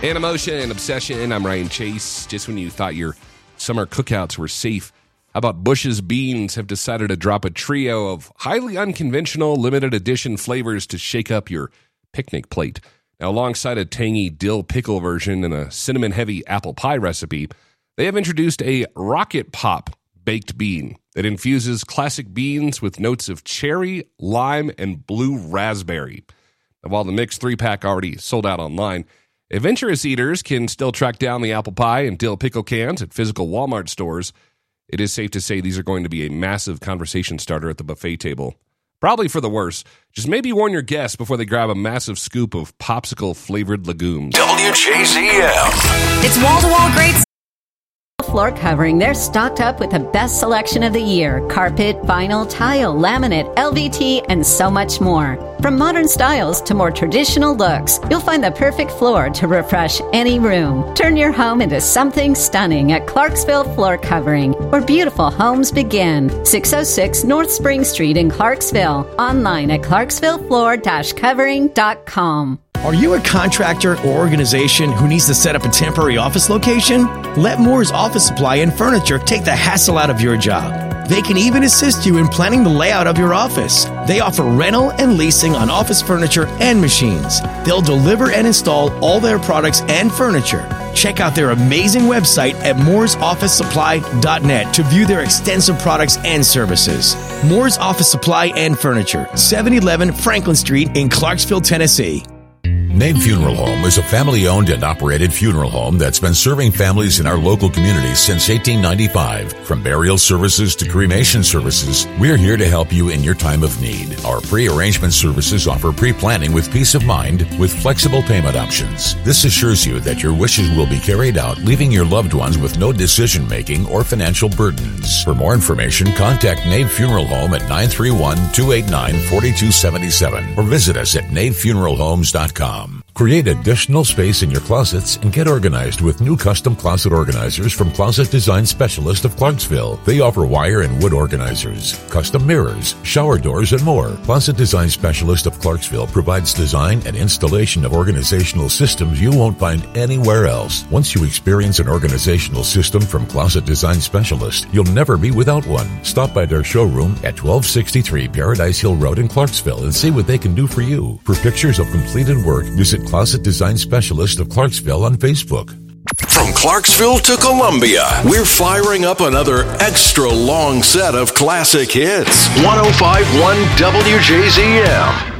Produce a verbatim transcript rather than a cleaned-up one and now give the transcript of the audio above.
And Emotion and Obsession. I'm Ryan Chase. Just when you thought your summer cookouts were safe, how about Bush's Beans have decided to drop a trio of highly unconventional limited edition flavors to shake up your picnic plate. Now, alongside a tangy dill pickle version and a cinnamon-heavy apple pie recipe, they have introduced a Rocket Pop baked bean that infuses classic beans with notes of cherry, lime, and blue raspberry. Now, while the mixed three-pack already sold out online, adventurous eaters can still track down the apple pie and dill pickle cans at physical Walmart stores. It is safe to say these are going to be a massive conversation starter at the buffet table. Probably for the worse. Just maybe warn your guests before they grab a massive scoop of popsicle-flavored legumes. W J Z M. It's wall-to-wall great floor covering. They're stocked up with the best selection of the year. Carpet, vinyl, tile, laminate, L V T, and so much more. From modern styles to more traditional looks, you'll find the perfect floor to refresh any room. Turn your home into something stunning at Clarksville Floor Covering, where beautiful homes begin. six oh six North Spring Street in Clarksville. Online at clarksville floor dash covering dot com. Are you a contractor or organization who needs to set up a temporary office location? Let Moore's Office Supply and Furniture take the hassle out of your job. They can even assist you in planning the layout of your office. They offer rental and leasing on office furniture and machines. They'll deliver and install all their products and furniture. Check out their amazing website at moores office supply dot net to view their extensive products and services. Moore's Office Supply and Furniture, seven eleven Franklin Street in Clarksville, Tennessee. Nave Funeral Home is a family-owned and operated funeral home that's been serving families in our local community since eighteen ninety-five. From burial services to cremation services, we're here to help you in your time of need. Our pre-arrangement services offer pre-planning with peace of mind with flexible payment options. This assures you that your wishes will be carried out, leaving your loved ones with no decision-making or financial burdens. For more information, contact Nave Funeral Home at nine three one, two eight nine, four two seven seven or visit us at nave funeral homes dot com. Create additional space in your closets and get organized with new custom closet organizers from Closet Design Specialist of Clarksville. They offer wire and wood organizers, custom mirrors, shower doors, and more. Closet Design Specialist of Clarksville provides design and installation of organizational systems you won't find anywhere else. Once you experience an organizational system from Closet Design Specialist, you'll never be without one. Stop by their showroom at twelve sixty-three Paradise Hill Road in Clarksville and see what they can do for you. For pictures of completed work, visit Closet Design Specialist of Clarksville on Facebook. From Clarksville to Columbia, we're firing up another extra long set of classic hits. one oh five point one W J Z M.